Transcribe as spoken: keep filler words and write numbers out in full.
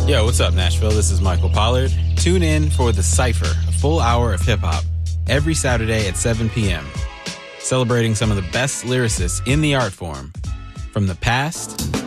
Yo, what's up, Nashville? This is Michael Pollard. Tune in for The Cypher, a full hour of hip-hop, every Saturday at seven p.m., celebrating some of the best lyricists in the art form, from the past